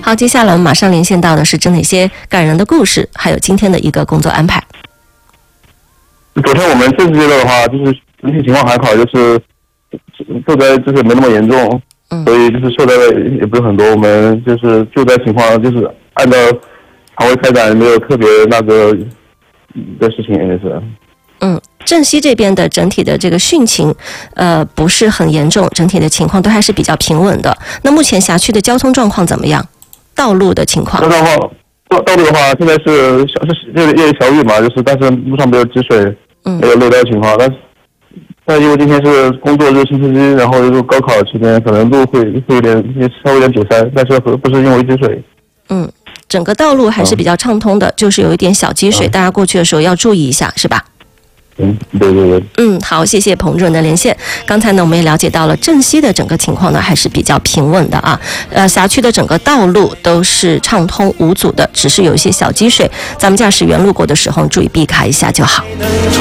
好，接下来我们马上连线到的是哪些感人的故事，还有今天的一个工作安排。 昨天我们正式的话，就是整体情况还好，就是受灾就是没那么严重，所以就是受灾的也不是很多。我们就是救灾情况就是按照常规开展，没有特别那个的事情也是。 镇西这边的整体的这个汛情，不是很严重，整体的情况都还是比较平稳的。那目前辖区的交通状况怎么样？道路的情况？ 道路的话，现在是小雨嘛，就是但是路上没有积水，没有漏灾情况。但因为今天是工作日星期一，然后又是高考期间，可能路会有点稍微有点堵塞，但是不是因为积水。 整个道路还是比较畅通的，就是有一点小积水，大家过去的时候要注意一下，是吧？ 对。 好，谢谢彭主任的连线。刚才呢，我们也了解到了镇西的整个情况呢，还是比较平稳的啊。辖区的整个道路都是畅通无阻的，只是有一些小积水，咱们驾驶员路过的时候注意避开一下就好。